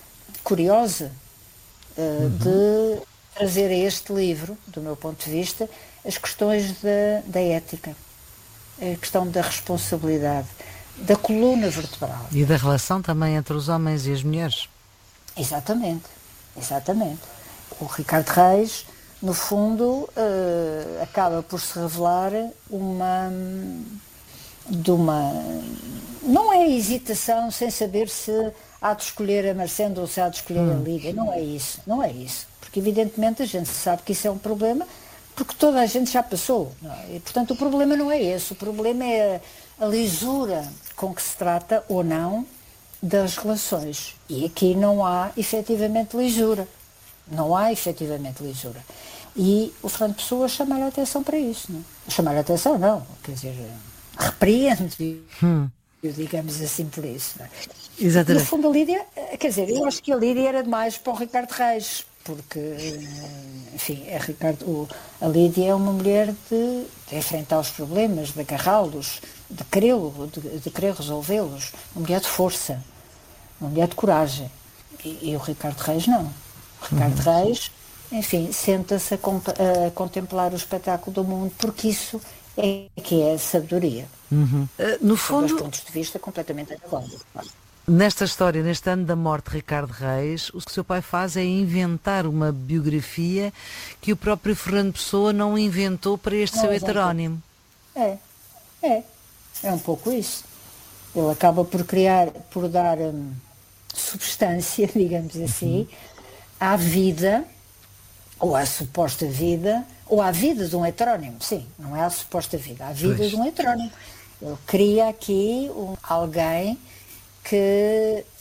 curiosa uh, uhum. de trazer a este livro, do meu ponto de vista, as questões da, da ética, a questão da responsabilidade, da coluna vertebral. E da relação também entre os homens e as mulheres. Exatamente, exatamente. O Ricardo Reis, no fundo, uh, acaba por se revelar uma, de uma... Não é hesitação sem saber se há de escolher a Marcenda ou se há de escolher hum. a Lídia. Não é isso, não é isso. Porque evidentemente a gente sabe que isso é um problema, porque toda a gente já passou. Não é? E, portanto, o problema não é esse. O problema é a lisura com que se trata ou não das relações. E aqui não há efetivamente lisura. Não há efetivamente lisura. E o Fernando Pessoa chama a atenção para isso. Não? Chamar a atenção, não. Quer dizer, repreende, hum. digamos assim, por isso. Não é? Exatamente. No fundo, a Lídia, quer dizer, eu acho que a Lídia era demais para o Ricardo Reis. Porque, enfim, a, Ricardo, a Lídia é uma mulher de, de enfrentar os problemas, de agarrá-los, de querê-lo, de, de querer resolvê-los. Uma mulher de força, uma mulher de coragem. E, e o Ricardo Reis não. O Ricardo uhum. Reis enfim, senta-se a, a contemplar o espetáculo do mundo, porque isso é que é sabedoria. Uhum. Uh, no fundo, dos pontos de vista completamente adequados. Nesta história, neste ano da morte de Ricardo Reis, o que o seu pai faz é inventar uma biografia que o próprio Fernando Pessoa não inventou para este não, seu heterónimo. É, é, é um pouco isso. Ele acaba por criar, por dar hum, substância, digamos assim, uhum. à vida, ou à suposta vida, ou à vida de um heterónimo, sim, não é a suposta vida, à vida pois. de um heterónimo. Ele cria aqui um, alguém que